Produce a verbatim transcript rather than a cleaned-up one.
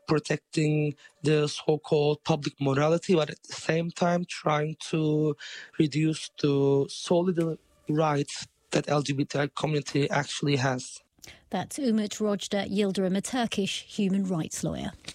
protecting the so-called public morality, but at the same time trying to reduce the solid rights that L G B T I community actually has. That's Umut Rojda Yildirim, a Turkish human rights lawyer.